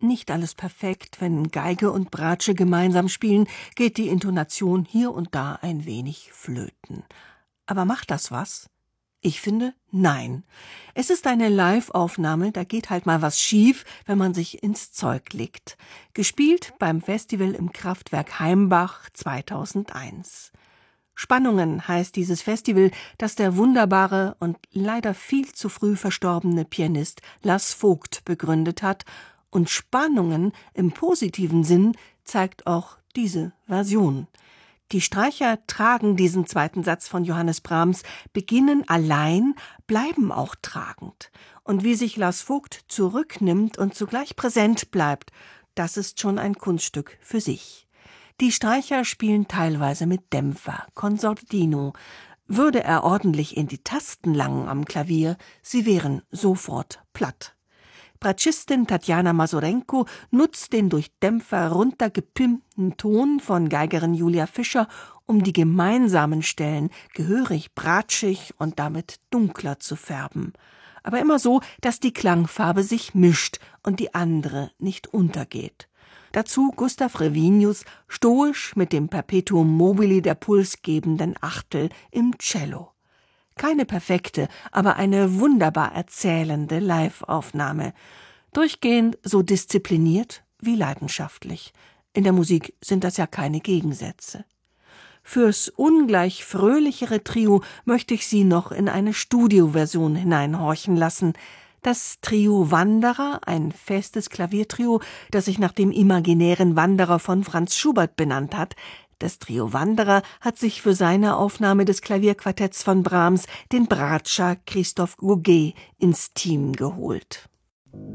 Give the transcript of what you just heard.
Nicht alles perfekt, wenn Geige und Bratsche gemeinsam spielen, geht die Intonation hier und da ein wenig flöten. Aber macht das was? Ich finde, nein. Es ist eine Live-Aufnahme, da geht halt mal was schief, wenn man sich ins Zeug legt. Gespielt beim Festival im Kraftwerk Heimbach 2001. Spannungen heißt dieses Festival, das der wunderbare und leider viel zu früh verstorbene Pianist Lars Vogt begründet hat. Und Spannungen im positiven Sinn zeigt auch diese Version. Die Streicher tragen diesen zweiten Satz von Johannes Brahms, beginnen allein, bleiben auch tragend. Und wie sich Lars Vogt zurücknimmt und zugleich präsent bleibt, das ist schon ein Kunststück für sich. Die Streicher spielen teilweise mit Dämpfer, Consordino. Würde er ordentlich in die Tasten langen am Klavier, sie wären sofort platt. Bratschistin Tatjana Masurenko nutzt den durch Dämpfer runtergepimpten Ton von Geigerin Julia Fischer, um die gemeinsamen Stellen gehörig bratschig und damit dunkler zu färben. Aber immer so, dass die Klangfarbe sich mischt und die andere nicht untergeht. Dazu Gustav Revinius stoisch mit dem Perpetuum mobile der pulsgebenden Achtel im Cello. Keine perfekte, aber eine wunderbar erzählende Live-Aufnahme. Durchgehend so diszipliniert wie leidenschaftlich. In der Musik sind das ja keine Gegensätze. Fürs ungleich fröhlichere Trio möchte ich Sie noch in eine Studioversion hineinhorchen lassen. Das Trio Wanderer, ein festes Klaviertrio, das sich nach dem imaginären Wanderer von Franz Schubert benannt hat. Das Trio Wanderer hat sich für seine Aufnahme des Klavierquartetts von Brahms den Bratscher Christoph Gouguet ins Team geholt.